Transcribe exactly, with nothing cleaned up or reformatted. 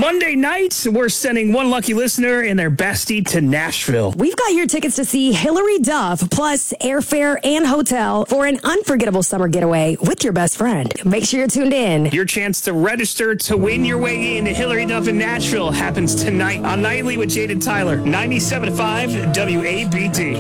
Monday night, we're sending one lucky listener and their bestie to Nashville. We've got your tickets to see Hilary Duff, plus airfare and hotel for an unforgettable summer getaway with your best friend. Make sure you're tuned in. Your chance to register to win your way in to Hilary Duff in Nashville happens tonight on Nightly with Jade and Tyler, ninety-seven point five W A B D.